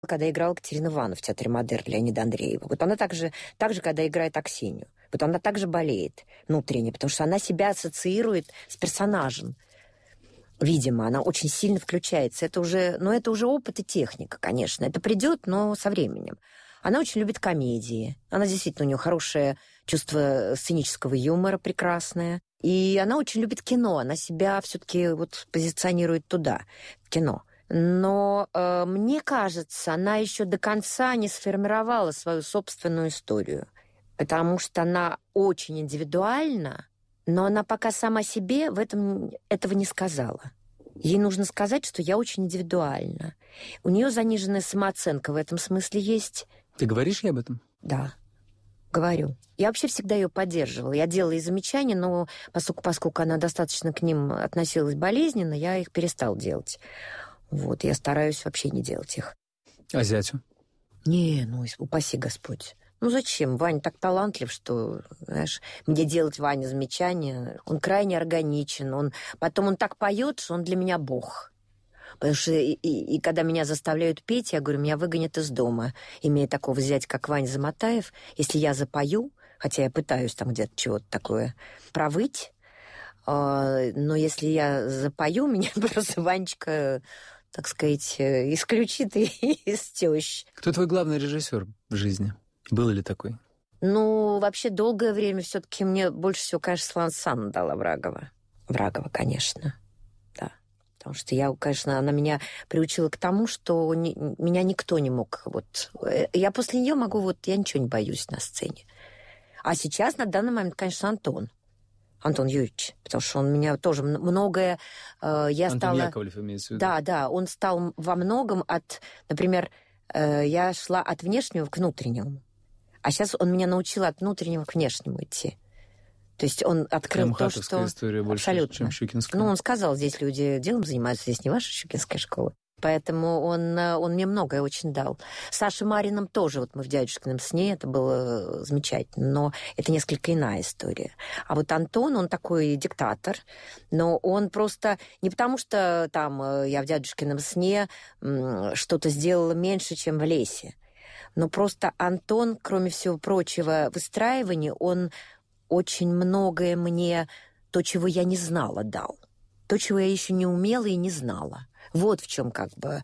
когда играла Катерина Ивановна в театре «Модерн» Леонида Андреева. Вот она так же, когда играет Аксинью. Вот она также болеет внутренне, потому что она себя ассоциирует с персонажем. Видимо, она очень сильно включается. Это уже опыт и техника, конечно. Это придет, но со временем. Она очень любит комедии. Она действительно, у нее хорошее чувство сценического юмора прекрасное. И она очень любит кино. Она себя все-таки вот позиционирует туда, в кино. Но мне кажется, она еще до конца не сформировала свою собственную историю. Потому что она очень индивидуальна, но она пока сама себе этого не сказала. Ей нужно сказать, что я очень индивидуальна. У нее заниженная самооценка в этом смысле есть. Ты говоришь ей об этом? Да, говорю. Я вообще всегда ее поддерживала. Я делала ей замечания, но поскольку она достаточно к ним относилась болезненно, я их перестала делать. Вот, я стараюсь вообще не делать их. А зятю? Не, упаси Господь. Зачем? Ваня так талантлив, что, знаешь, мне делать Ване замечания. Он крайне органичен. Потом он так поет, что он для меня бог. Потому что и когда меня заставляют петь, я говорю, меня выгонят из дома. Имея такого зятя, как Ваня Замотаев, если я запою, хотя я пытаюсь там где-то чего-то такое провыть, но если я запою, меня просто Ванечка, так сказать, исключит из тещ. Кто твой главный режиссер в жизни? Был ли такой? Вообще долгое время все-таки мне больше всего, конечно, Светлана Санна дала Врагова. Врагова, конечно, да. Потому что она меня приучила к тому, что меня никто не мог. Я после нее могу, я ничего не боюсь на сцене. А сейчас, на данный момент, конечно, Антон Юрьевич, потому что он меня тоже многое... Антон Яковлев имеется в виду? Да, он стал во многом например, я шла от внешнего к внутреннему. А сейчас он меня научил от внутреннего к внешнему идти. То есть он открыл то, что... история больше, абсолютно. Чем Щукинская. Он сказал, здесь люди делом занимаются, здесь не ваша Щукинская школа. Поэтому он мне многое очень дал. С Сашей Марином тоже, мы в «Дядюшкином сне», это было замечательно, но это несколько иная история. А Антон, он такой диктатор, но он просто... Не потому что я в «Дядюшкином сне» что-то сделала меньше, чем в «Лесе», но просто Антон, кроме всего прочего выстраивания, он очень многое мне, то, чего я не знала, дал. То, чего я еще не умела и не знала. Вот в чем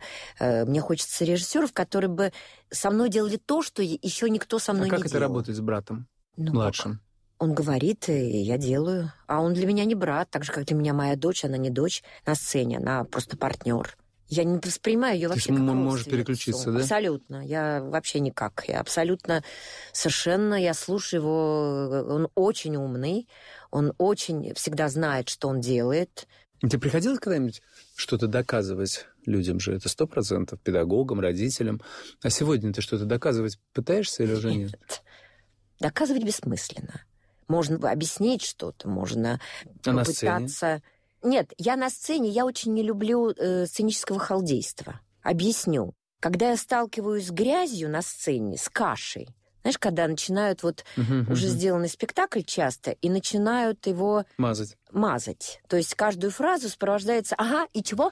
мне хочется режиссеров, которые бы со мной делали то, что еще никто со мной не делал. А как это работает с братом младшим? Он говорит, и я делаю. А он для меня не брат, так же, как для меня моя дочь, она не дочь на сцене, она просто партнер. Я не воспринимаю ее вообще как родственницу. Можешь переключиться, да? Абсолютно. Я вообще никак. Я абсолютно совершенно... Я слушаю его. Он очень умный. Он очень всегда знает, что он делает. Тебе приходилось когда-нибудь что-то доказывать людям же? Это 100%. Педагогам, родителям. А сегодня ты что-то доказывать пытаешься или уже нет? Доказывать бессмысленно. Можно объяснить что-то, можно попытаться... Нет, я на сцене, я очень не люблю сценического халдейства. Объясню. Когда я сталкиваюсь с грязью на сцене, с кашей, знаешь, когда начинают уже сделанный спектакль часто, и начинают его... Мазать. То есть каждую фразу сопровождается «ага, и чего?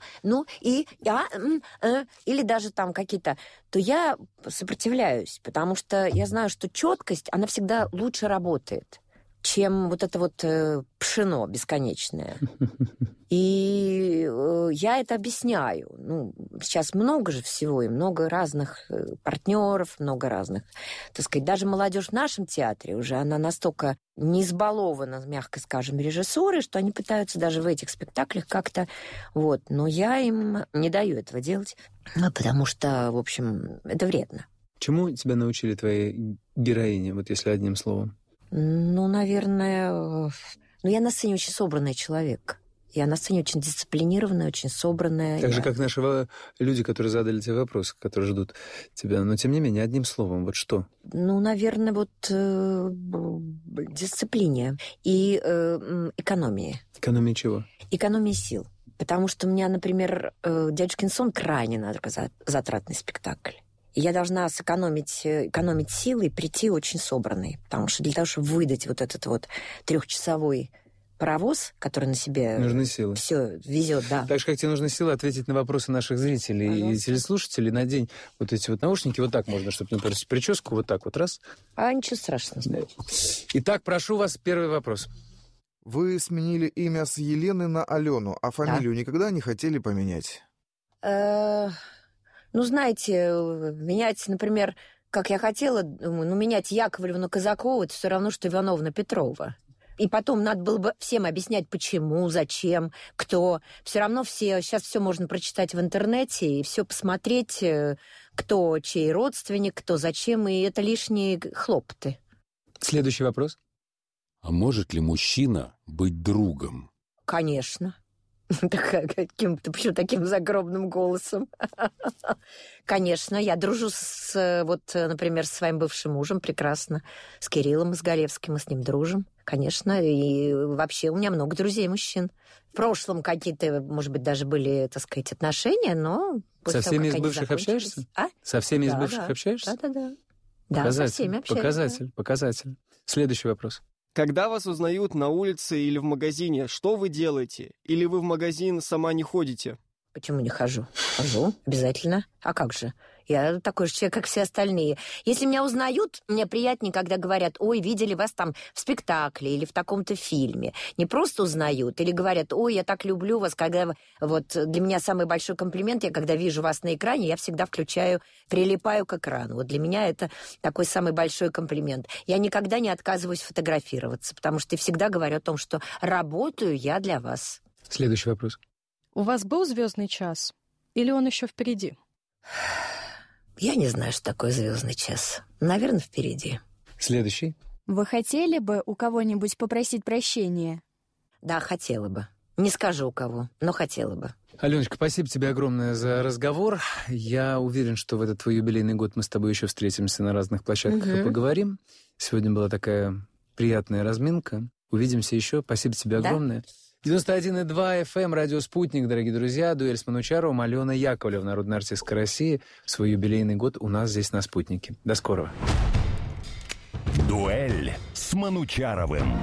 Или даже там какие-то... То я сопротивляюсь, потому что я знаю, что четкость, она всегда лучше работает, чем это пшено бесконечное. И я это объясняю. Сейчас много же всего, и много разных партнеров, много разных, так сказать, даже молодежь в нашем театре уже, она настолько не избалована, мягко скажем, режиссурой, что они пытаются даже в этих спектаклях как-то... Но я им не даю этого делать, потому что, в общем, это вредно. Чему тебя научили твои героини, если одним словом? Наверное... я на сцене очень собранный человек. Я на сцене очень дисциплинированная, очень собранная. Так же, как наши люди, которые задали тебе вопросы, которые ждут тебя. Но, тем не менее, одним словом, что? Наверное, дисциплине и экономии. Экономии чего? Экономии сил. Потому что у меня, например, «Дядюшкин сон» крайне энергозатратный спектакль. И я должна экономить силы и прийти очень собранной. Потому что для того, чтобы выдать этот 3-часовой паровоз, который на себе нужны силы. Все везет, да. Так же, как тебе нужны силы ответить на вопросы наших зрителей и телеслушателей, надень вот эти вот наушники, вот так можно, чтобы, например, прическу вот так вот раз. А ничего страшного. Да. Итак, прошу вас, первый вопрос. Вы сменили имя с Елены на Алену, а фамилию никогда не хотели поменять? Знаете, менять, например, как я хотела, менять Яковлеву на Казакову, это все равно, что Ивановна Петрова. И потом надо было бы всем объяснять, почему, зачем, кто. Все равно сейчас все можно прочитать в интернете и все посмотреть, кто чей родственник, кто зачем, и это лишние хлопоты. Следующий вопрос. А может ли мужчина быть другом? Конечно. Каким-то, почему таким загробным голосом? Конечно, я дружу например, со своим бывшим мужем прекрасно, с Кириллом Изгалевским, мы с ним дружим, конечно, и вообще у меня много друзей мужчин. В прошлом какие-то, может быть, даже были, так сказать, отношения, но... Со всеми из бывших общаешься? Со всеми из бывших общаешься? Да. Да, со всеми общаешься. Показатель. Следующий вопрос. Когда вас узнают на улице или в магазине, что вы делаете? Или вы в магазин сама не ходите? Почему не хожу? Хожу, обязательно. А как же? Я такой же человек, как все остальные. Если меня узнают, мне приятнее, когда говорят: ой, видели вас там в спектакле или в таком-то фильме. Не просто узнают, или говорят: ой, я так люблю вас, когда... Вот для меня самый большой комплимент, я когда вижу вас на экране, я всегда прилипаю к экрану. Вот для меня это такой самый большой комплимент. Я никогда не отказываюсь фотографироваться, потому что я всегда говорю о том, что работаю я для вас. Следующий вопрос. У вас был звездный час? Или он еще впереди? Я не знаю, что такое звездный час. Наверное, впереди. Следующий. Вы хотели бы у кого-нибудь попросить прощения? Да, хотела бы. Не скажу у кого, но хотела бы. Аленочка, спасибо тебе огромное за разговор. Я уверен, что в этот твой юбилейный год мы с тобой еще встретимся на разных площадках и поговорим. Сегодня была такая приятная разминка. Увидимся еще. Спасибо тебе огромное. 91,2 FM, радио «Спутник», дорогие друзья. Дуэль с Манучаровым, Алена Яковлева, народная артистка России. В свой юбилейный год у нас здесь на «Спутнике». До скорого. Дуэль с Манучаровым.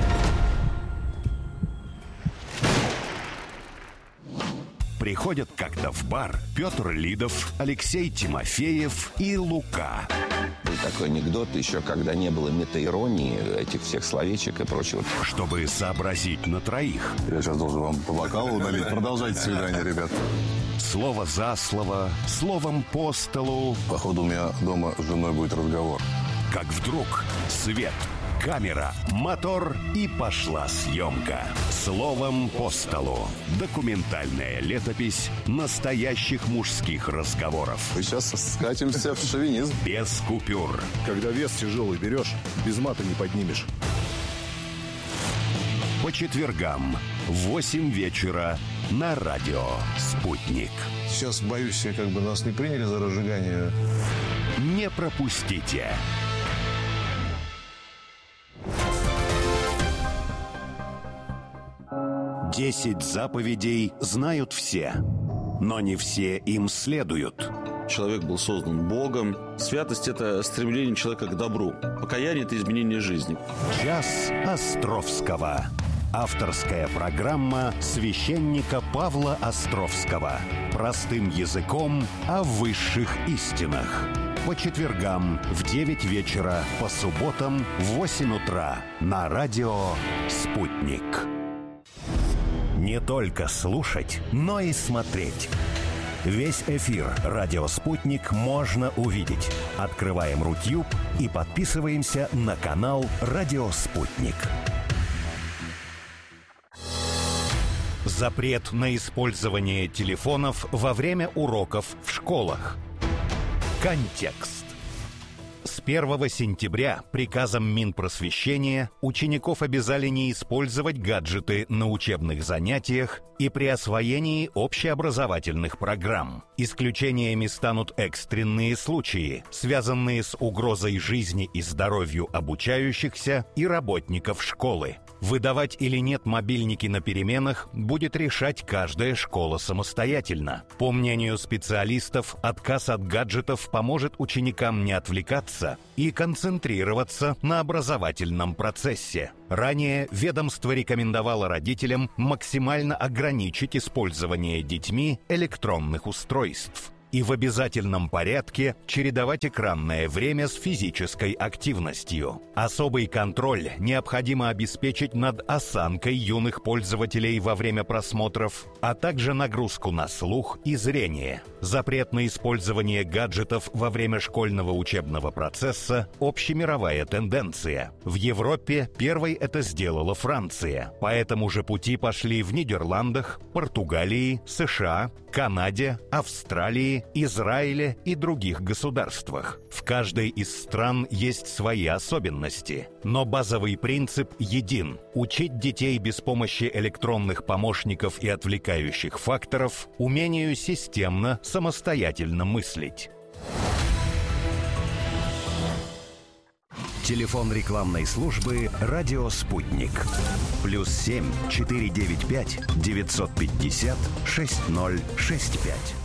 Приходят как-то в бар Петр Лидов, Алексей Тимофеев и Лука. Был такой анекдот еще, когда не было метаиронии, этих всех словечек и прочего. Чтобы сообразить на троих. Я сейчас должен вам по бокалу налить. Продолжайте свидание, ребят. Слово за слово, словом по столу. Походу, у меня дома с женой будет разговор. Как вдруг свет, камера, мотор и пошла съемка. Словом по столу. Документальная летопись настоящих мужских разговоров. Мы сейчас скатимся в шовинизм. Без купюр. Когда вес тяжелый берешь, без мата не поднимешь. По четвергам в 8 вечера на радио «Спутник». Сейчас, боюсь, нас не приняли за разжигание. Не пропустите. «10 заповедей знают все, но не все им следуют». Человек был создан Богом. Святость – это стремление человека к добру. Покаяние – это изменение жизни. Час Островского. Авторская программа священника Павла Островского. Простым языком о высших истинах. По четвергам в 9 вечера, по субботам в 8 утра на радио «Спутник». Не только слушать, но и смотреть. Весь эфир «Радио Спутник» можно увидеть. Открываем Рутюб и подписываемся на канал «Радио Спутник». Запрет на использование телефонов во время уроков в школах. Контекст. С 1 сентября приказом Минпросвещения учеников обязали не использовать гаджеты на учебных занятиях и при освоении общеобразовательных программ. Исключениями станут экстренные случаи, связанные с угрозой жизни и здоровью обучающихся и работников школы. Выдавать или нет мобильники на переменах будет решать каждая школа самостоятельно. По мнению специалистов, отказ от гаджетов поможет ученикам не отвлекаться и концентрироваться на образовательном процессе. Ранее ведомство рекомендовало родителям максимально ограничить использование детьми электронных устройств и в обязательном порядке чередовать экранное время с физической активностью. Особый контроль необходимо обеспечить над осанкой юных пользователей во время просмотров, а также нагрузку на слух и зрение. Запрет на использование гаджетов во время школьного учебного процесса – общемировая тенденция. В Европе первой это сделала Франция. По этому же пути пошли в Нидерландах, Португалии, США, Канаде, Австралии, Израиле и других государствах. В каждой из стран есть свои особенности, но базовый принцип един – учить детей без помощи электронных помощников и отвлекающих факторов умению системно, самостоятельно мыслить. Телефон рекламной службы «Радио Спутник». +7 495 950 6065.